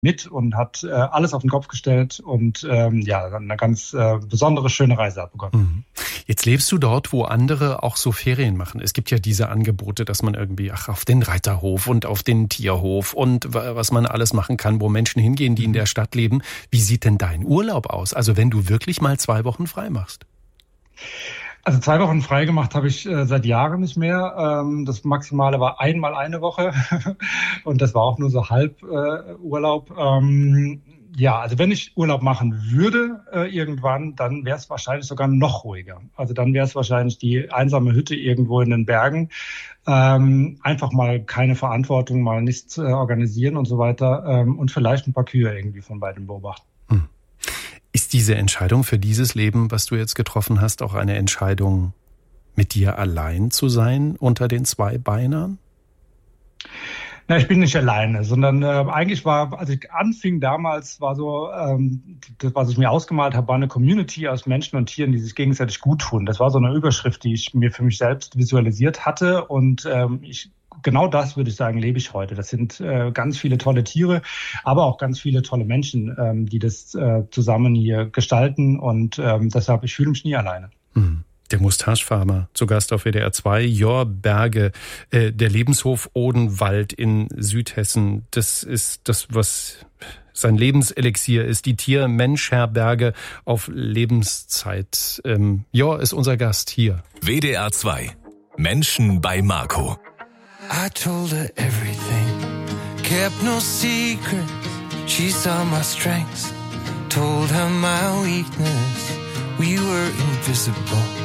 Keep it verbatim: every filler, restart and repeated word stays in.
mit und hat äh, alles auf den Kopf gestellt und ähm, ja, eine ganz äh, besondere, schöne Reise abbekommen. Mhm. Jetzt lebst du dort, wo andere auch so Ferien machen. Es gibt ja diese Angebote, dass man irgendwie ach, auf den Reiterhof und auf den Tierhof und was man alles machen kann, wo Menschen hingehen, die in der Stadt leben. Wie sieht denn dein Urlaub aus? Also wenn du wirklich mal zwei Wochen frei machst? Also zwei Wochen frei gemacht habe ich äh, seit Jahren nicht mehr. Ähm, das Maximale war einmal eine Woche und das war auch nur so halb äh, Urlaub. Ähm, ja, also wenn ich Urlaub machen würde äh, irgendwann, dann wäre es wahrscheinlich sogar noch ruhiger. Also dann wäre es wahrscheinlich die einsame Hütte irgendwo in den Bergen. Ähm, einfach mal keine Verantwortung, mal nichts äh, organisieren und so weiter ähm, und vielleicht ein paar Kühe irgendwie von beiden beobachten. Hm. Ist diese Entscheidung für dieses Leben, was du jetzt getroffen hast, auch eine Entscheidung, mit dir allein zu sein unter den zwei Beinern? Na, ich bin nicht alleine, sondern äh, eigentlich war, als ich anfing damals, war so, ähm, das, was ich mir ausgemalt habe, war eine Community aus Menschen und Tieren, die sich gegenseitig gut tun. Das war so eine Überschrift, die ich mir für mich selbst visualisiert hatte und ähm, ich Genau das, würde ich sagen, lebe ich heute. Das sind äh, ganz viele tolle Tiere, aber auch ganz viele tolle Menschen, ähm, die das äh, zusammen hier gestalten. Und ähm, deshalb, ich fühle mich nie alleine. Hm. Der Mustache-Farmer, zu Gast auf W D R zwei, Jor Berge, äh, der Lebenshof Odenwald in Südhessen. Das ist das, was sein Lebenselixier ist, die Tier-Mensch-Herberge auf Lebenszeit. Ähm, Jor ist unser Gast hier. W D R zwei, Menschen bei Marco. I told her everything, kept no secret. She saw my strengths, told her my weakness. We were invisible.